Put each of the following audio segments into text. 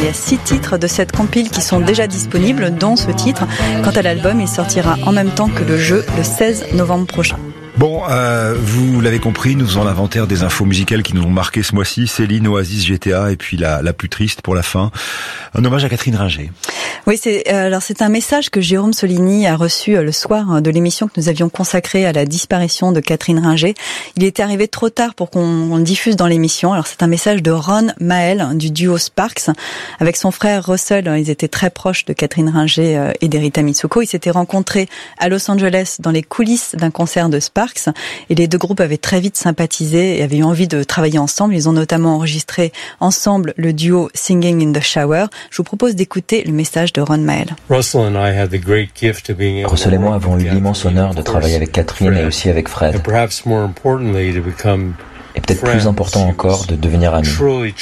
y a 6 titres de cette compile qui sont déjà disponibles, dont ce titre. Quant à l'album, il sortira en même temps que le jeu le 16 novembre prochain. Bon, vous l'avez compris, nous faisons l'inventaire des infos musicales qui nous ont marqué ce mois-ci. Céline, Oasis, GTA, et puis la plus triste pour la fin, un hommage à Catherine Ringer. Oui, c'est un message que Jérôme Soligny a reçu le soir de l'émission que nous avions consacrée à la disparition de Catherine Ringer. Il était arrivé trop tard pour qu'on le diffuse dans l'émission. Alors c'est un message de Ron Mael du duo Sparks. Avec son frère Russell, ils étaient très proches de Catherine Ringer et d'Erita Mitsuko. Ils s'étaient rencontrés à Los Angeles dans les coulisses d'un concert de Sparks. Et les deux groupes avaient très vite sympathisé et avaient eu envie de travailler ensemble. Ils ont notamment enregistré ensemble le duo Singing in the Shower. Je vous propose d'écouter le message de Ron Mael. Russell et moi avons eu l'immense honneur de travailler avec Catherine et aussi avec Fred. Et peut-être plus important encore, de devenir amis.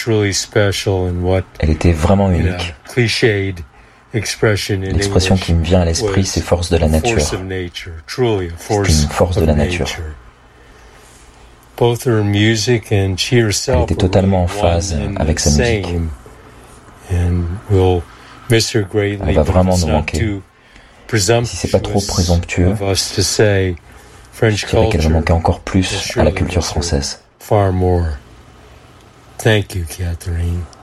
Elle était vraiment unique. L'expression qui me vient à l'esprit, c'est force de la nature. C'est une force de la nature. Elle était totalement en phase avec sa musique. Elle va vraiment nous manquer. Si c'est pas trop présomptueux, je dirais qu'elle va manquer encore plus à la culture française. Thank you, Catherine.